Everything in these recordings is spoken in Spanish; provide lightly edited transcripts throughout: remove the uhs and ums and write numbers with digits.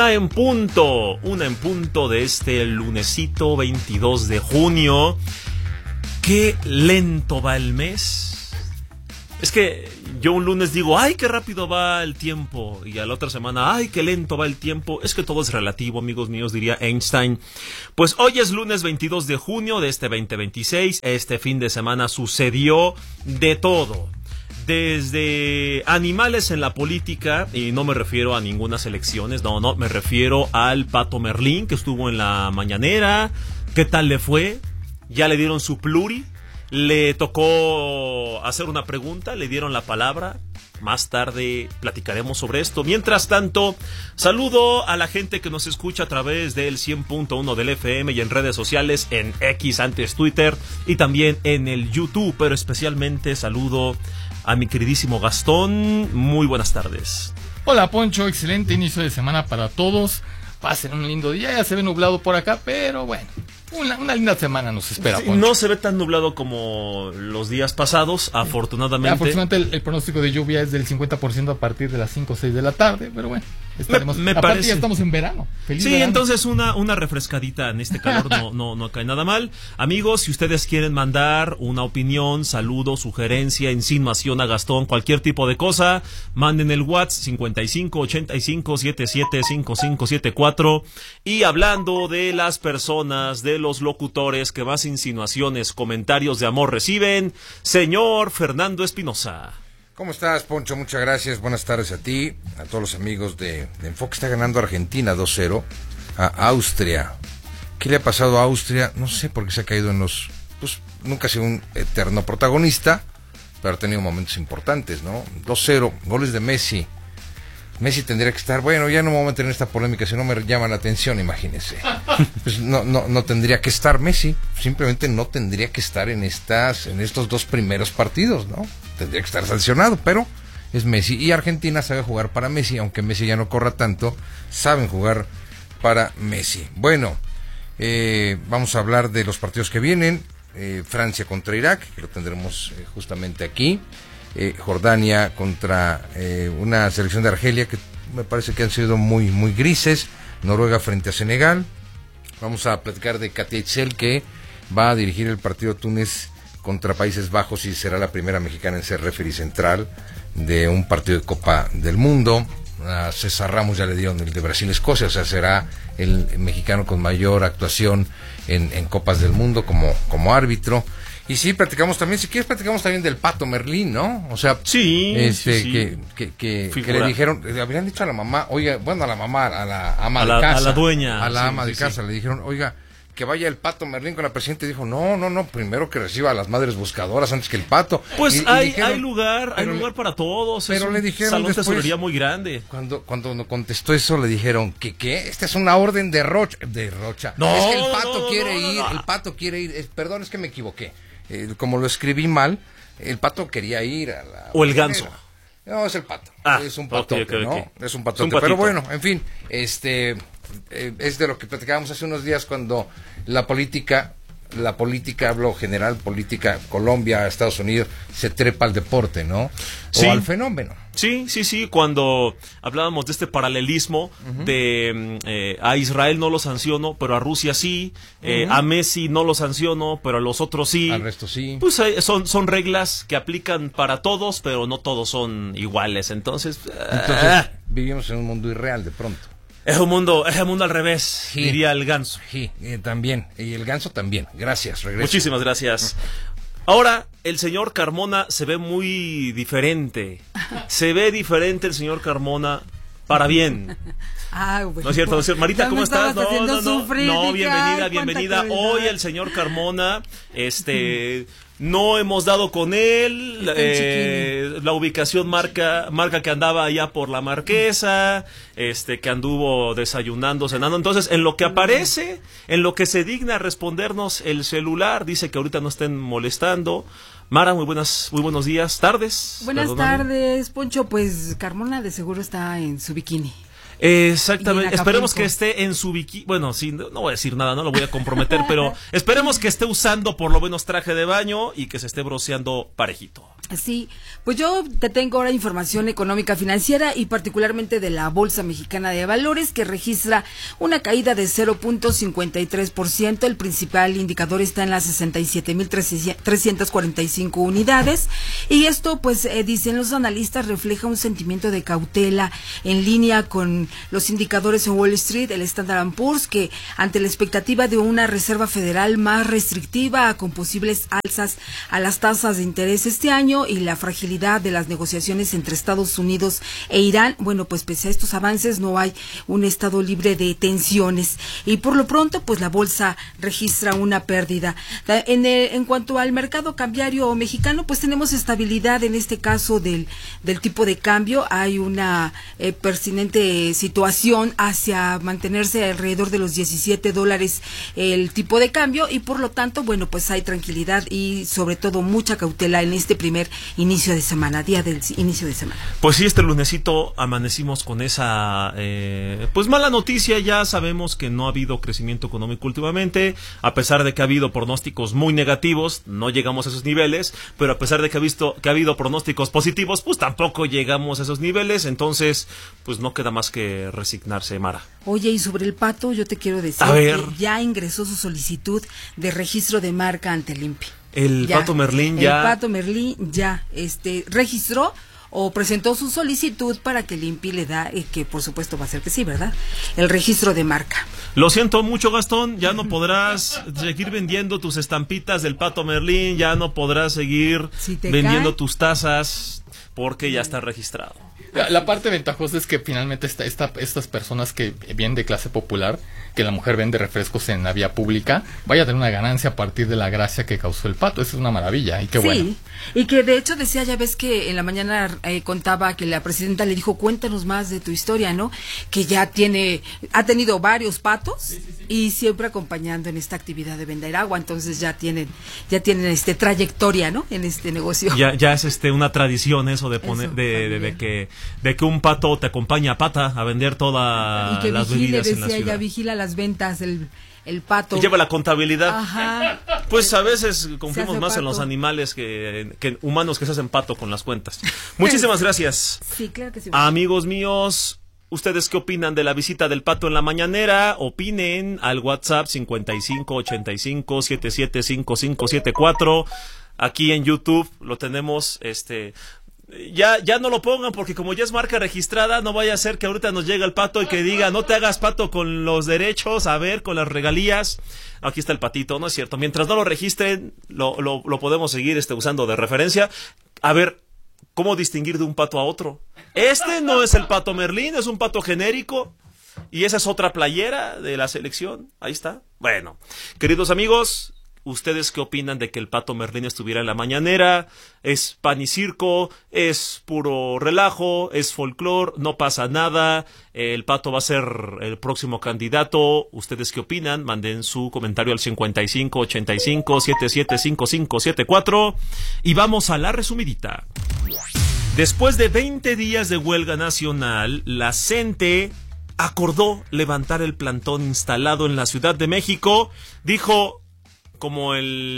Una en punto de este lunesito 22 de junio. Qué lento va el mes. Es que yo un lunes digo, ay, qué rápido va el tiempo. Y a la otra semana, ay, qué lento va el tiempo. Es que todo es relativo, amigos míos, diría Einstein. Pues hoy es lunes 22 de junio de este 2026. Este fin de semana sucedió de todo. Desde animales en la política, y no me refiero a ninguna elecciones, no, me refiero al Pato Merlín, que estuvo en la mañanera. ¿Qué tal le fue? Ya le dieron su pluri, le tocó hacer una pregunta, le dieron la palabra. Más tarde platicaremos sobre esto. Mientras tanto, saludo a la gente que nos escucha a través del 100.1 del FM y en redes sociales, en X, antes Twitter, y también en el YouTube, pero especialmente saludo a mi queridísimo Gastón. Muy buenas tardes. Hola Poncho, excelente inicio de semana para todos. Pasen un lindo día, ya se ve nublado por acá, pero bueno, una linda semana nos espera, sí, Poncho. No se ve tan nublado como los días pasados, afortunadamente. Afortunadamente el pronóstico de lluvia es del 50% a partir de las 5 o 6 de la tarde, pero bueno, estaremos. Me aparte parece. Ya estamos en verano. Feliz verano. Entonces una refrescadita en este calor no cae nada mal. Amigos, si ustedes quieren mandar una opinión, saludo, sugerencia, insinuación a Gastón, cualquier tipo de cosa, manden el WhatsApp 55 85 77 5574. Y hablando de las personas, de los locutores que más insinuaciones, comentarios de amor reciben, señor Fernando Espinosa. ¿Cómo estás, Poncho? Muchas gracias. Buenas tardes a ti, a todos los amigos de Enfoque. Está ganando Argentina 2-0 a Austria. ¿Qué le ha pasado a Austria? No sé por qué se ha caído en los... Pues nunca ha sido un eterno protagonista, pero ha tenido momentos importantes, ¿no? 2-0, goles de Messi. Messi tendría que estar, bueno, ya no me voy a meter en esta polémica, si no me llama la atención, imagínense. Pues no tendría que estar Messi, simplemente no tendría que estar en estos dos primeros partidos, ¿no? Tendría que estar sancionado, pero es Messi. Y Argentina sabe jugar para Messi, aunque Messi ya no corra tanto, saben jugar para Messi. Bueno, vamos a hablar de los partidos que vienen. Francia contra Irak, que lo tendremos justamente aquí. Jordania contra una selección de Argelia que me parece que han sido muy grises. Noruega frente a Senegal. Vamos a platicar de Katia Itzel, que va a dirigir el partido Túnez contra Países Bajos y será la primera mexicana en ser referee central de un partido de Copa del Mundo. A César Ramos ya le dieron el de Brasil-Escocia, o sea, será el mexicano con mayor actuación en Copas del Mundo como árbitro. Y sí, platicamos también, si quieres platicamos también del Pato Merlín, ¿no? O sea, sí. Que le dijeron, le habrían dicho a la mamá, oiga, bueno, a la mamá, a la ama de casa, a la dueña, a la ama de casa, le dijeron, oiga, que vaya el Pato Merlín con la presidenta, y dijo, no, primero que reciba a las madres buscadoras antes que el Pato. Pues y hay lugar para todos, pero es le dijeron salón de después, tesorería muy grande. Cuando contestó eso, le dijeron, ¿qué? Esta es una orden de Rocha. No, es que el Pato quiere ir, el Pato quiere ir, perdón, es que me equivoqué. Como lo escribí mal, el Pato quería ir a la... O el ganso. No, es el Pato. Es un patote, okay. ¿no? Es un patote. Pero bueno, en fin, es de lo que platicábamos hace unos días cuando la política, hablo general, política, Colombia, Estados Unidos, se trepa al deporte, ¿no? Sí. O al fenómeno. Sí, cuando hablábamos de este paralelismo de a Israel no lo sanciono, pero a Rusia sí, a Messi no lo sanciono, pero a los otros sí. Al resto sí. Pues son reglas que aplican para todos, pero no todos son iguales, entonces vivimos en un mundo irreal de pronto. Es un mundo al revés, sí. Diría el ganso. Sí, también, y el ganso también. Gracias, regreso. Muchísimas gracias. Ahora, el señor Carmona se ve muy diferente. Se ve diferente el señor Carmona para bien. Bueno. ¿No es cierto? Marita, ¿cómo estás? No, bienvenida. Hoy el señor Carmona, no hemos dado con él, la ubicación marca que andaba allá por la Marquesa, que anduvo desayunando, cenando. Entonces, en lo que aparece, en lo que se digna respondernos el celular, dice que ahorita no estén molestando. Mara, muy buenos días, tardes. Buenas tardes, Poncho. Pues Carmona de seguro está en su bikini. Exactamente, esperemos que esté en su bikini. Bueno, sí, no voy a decir nada, no lo voy a comprometer, pero esperemos que esté usando por lo menos traje de baño y que se esté bronceando parejito. Sí, pues yo te tengo ahora información económica financiera y particularmente de la Bolsa Mexicana de Valores, que registra una caída de 0.53%. El principal indicador está en las 67.345 unidades, y esto, pues, dicen los analistas, refleja un sentimiento de cautela en línea con los indicadores en Wall Street. El Standard & Poor's, que ante la expectativa de una Reserva Federal más restrictiva con posibles alzas a las tasas de interés este año y la fragilidad de las negociaciones entre Estados Unidos e Irán, bueno, pues pese a estos avances no hay un estado libre de tensiones, y por lo pronto pues la bolsa registra una pérdida. En cuanto al mercado cambiario mexicano, pues tenemos estabilidad en este caso del tipo de cambio. Hay una pertinente situación hacia mantenerse alrededor de los $17 el tipo de cambio, y por lo tanto, bueno, pues hay tranquilidad y sobre todo mucha cautela en este primer inicio de semana, día del inicio de semana. Pues sí, este lunesito amanecimos con esa pues mala noticia. Ya sabemos que no ha habido crecimiento económico últimamente, a pesar de que ha habido pronósticos muy negativos, no llegamos a esos niveles, pero a pesar de que ha habido pronósticos positivos, pues tampoco llegamos a esos niveles. Entonces, pues no queda más que resignarse, Mara. Oye, y sobre el Pato, yo te quiero decir que ya ingresó su solicitud de registro de marca ante el INPI. El Pato Merlín ya registró o presentó su solicitud para que el INPI le da, que por supuesto va a ser que sí, ¿verdad?, el registro de marca. Lo siento mucho, Gastón, ya no podrás seguir vendiendo tus estampitas del Pato Merlín, ya no podrás seguir vendiendo tus tazas, porque ya está registrado. La parte ventajosa es que finalmente estas personas que vienen de clase popular, que la mujer vende refrescos en la vía pública, vaya a tener una ganancia a partir de la gracia que causó el Pato. Eso es una maravilla, y qué bueno. Sí, y que de hecho decía, ya ves que en la mañana contaba que la presidenta le dijo, cuéntanos más de tu historia, ¿no? Que ya ha tenido varios patos, y siempre acompañando en esta actividad de vender agua, entonces ya tienen trayectoria, ¿no?, en este negocio. Ya es una tradición eso de poner, de que un pato te acompaña a pata a vender todas las bebidas en la ciudad. Ella vigila las ventas, el pato. Lleva la contabilidad. Ajá. Pues a veces confiamos más en los animales que humanos que se hacen pato con las cuentas. Muchísimas gracias. Sí, claro que sí. Amigos míos, ¿ustedes qué opinan de la visita del Pato en la mañanera? Opinen al WhatsApp 5585775574. Aquí en YouTube lo tenemos, ya no lo pongan, porque como ya es marca registrada, no vaya a ser que ahorita nos llegue el Pato y que diga, no te hagas Pato con los derechos, a ver, con las regalías. Aquí está el patito, no es cierto. Mientras no lo registren, lo podemos seguir usando de referencia. A ver, ¿cómo distinguir de un pato a otro? Este no es el Pato Merlín, es un pato genérico, y esa es otra playera de la selección. Ahí está. Bueno, queridos amigos, ¿ustedes qué opinan de que el Pato Merlín estuviera en la mañanera? ¿Es pan y circo? ¿Es puro relajo? ¿Es folclore? ¿No pasa nada? ¿El Pato va a ser el próximo candidato? ¿Ustedes qué opinan? Manden su comentario al 5585775574 y vamos a la resumidita. Después de 20 días de huelga nacional, la CENTE acordó levantar el plantón instalado en la Ciudad de México. Como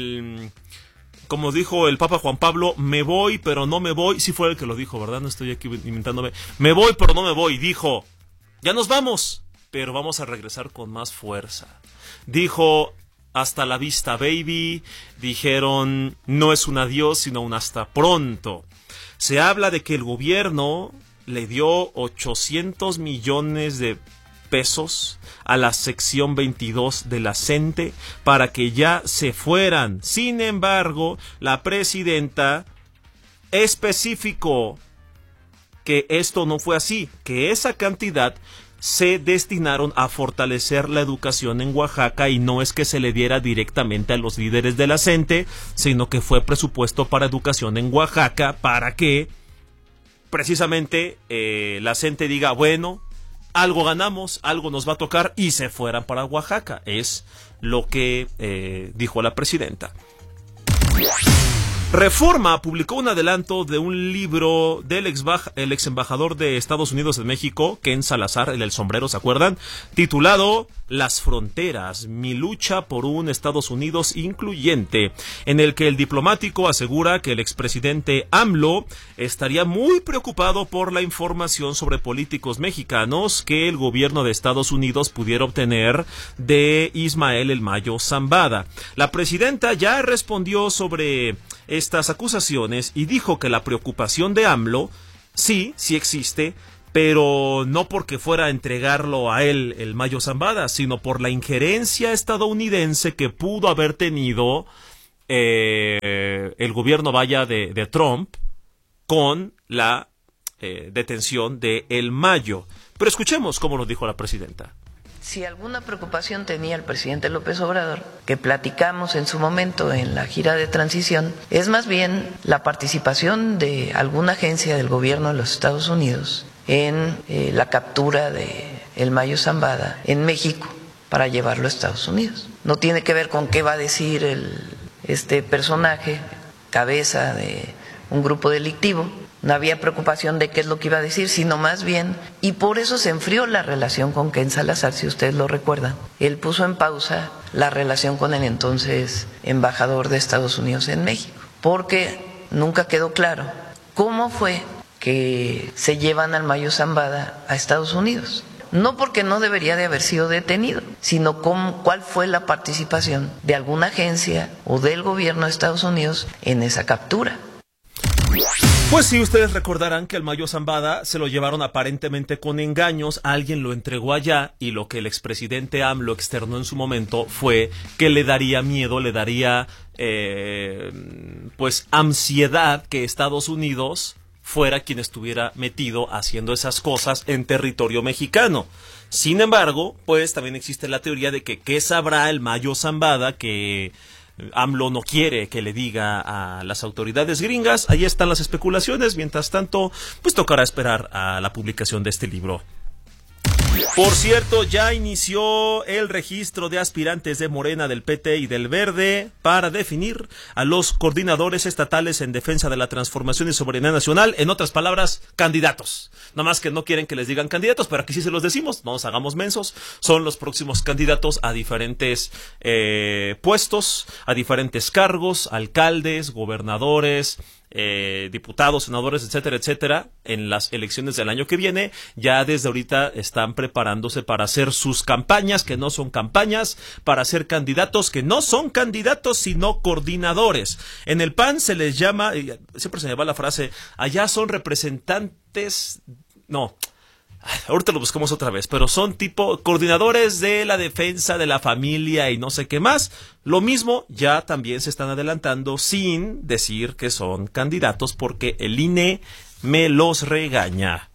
dijo el Papa Juan Pablo, me voy pero no me voy. Sí fue el que lo dijo, ¿verdad? No estoy aquí inventándome. Me voy pero no me voy. Dijo, ya nos vamos, pero vamos a regresar con más fuerza. Dijo, hasta la vista baby. Dijeron, no es un adiós sino un hasta pronto. Se habla de que el gobierno le dio 800 millones de pesos a la sección 22 de la CENTE para que ya se fueran. Sin embargo, la presidenta especificó que esto no fue así, que esa cantidad se destinaron a fortalecer la educación en Oaxaca y no es que se le diera directamente a los líderes de la CENTE, sino que fue presupuesto para educación en Oaxaca para que precisamente la CENTE diga, bueno, algo ganamos, algo nos va a tocar, y se fueran para Oaxaca. Es lo que dijo la presidenta. Reforma publicó un adelanto de un libro del ex embajador de Estados Unidos en México, Ken Salazar, el del sombrero, ¿se acuerdan? Titulado Las fronteras, mi lucha por un Estados Unidos incluyente, en el que el diplomático asegura que el expresidente AMLO estaría muy preocupado por la información sobre políticos mexicanos que el gobierno de Estados Unidos pudiera obtener de Ismael El Mayo Zambada. La presidenta ya respondió sobre estas acusaciones y dijo que la preocupación de AMLO sí existe, pero no porque fuera a entregarlo a él, el Mayo Zambada, sino por la injerencia estadounidense que pudo haber tenido el gobierno de Trump con la detención de El Mayo. Pero escuchemos cómo nos dijo la presidenta. Si alguna preocupación tenía el presidente López Obrador, que platicamos en su momento en la gira de transición, es más bien la participación de alguna agencia del gobierno de los Estados Unidos en la captura de El Mayo Zambada en México para llevarlo a Estados Unidos. No tiene que ver con qué va a decir este personaje, cabeza de un grupo delictivo. No había preocupación de qué es lo que iba a decir, sino más bien, y por eso se enfrió la relación con Ken Salazar, si ustedes lo recuerdan. Él puso en pausa la relación con el entonces embajador de Estados Unidos en México, porque nunca quedó claro cómo fue que se llevan al Mayo Zambada a Estados Unidos. No porque no debería de haber sido detenido, sino cuál fue la participación de alguna agencia o del gobierno de Estados Unidos en esa captura. Pues sí, ustedes recordarán que el Mayo Zambada se lo llevaron aparentemente con engaños, alguien lo entregó allá y lo que el expresidente AMLO externó en su momento fue que le daría miedo, le daría pues ansiedad que Estados Unidos fuera quien estuviera metido haciendo esas cosas en territorio mexicano. Sin embargo, pues también existe la teoría de que ¿qué sabrá el Mayo Zambada que AMLO no quiere que le diga a las autoridades gringas? Ahí están las especulaciones. Mientras tanto, pues tocará esperar a la publicación de este libro. Por cierto, ya inició el registro de aspirantes de Morena, del PT y del Verde para definir a los coordinadores estatales en defensa de la transformación y soberanía nacional. En otras palabras, candidatos. Nada más que no quieren que les digan candidatos, pero aquí sí se los decimos, no nos hagamos mensos. Son los próximos candidatos a diferentes puestos, a diferentes cargos, alcaldes, gobernadores, diputados, senadores, etcétera, etcétera, en las elecciones del año que viene. Ya desde ahorita están preparándose para hacer sus campañas, que no son campañas, para ser candidatos, que no son candidatos, sino coordinadores. En el PAN se les llama, siempre se me va la frase, allá son representantes, no, ahorita lo buscamos otra vez, pero son tipo coordinadores de la defensa de la familia y no sé qué más. Lo mismo, ya también se están adelantando sin decir que son candidatos porque el INE me los regaña.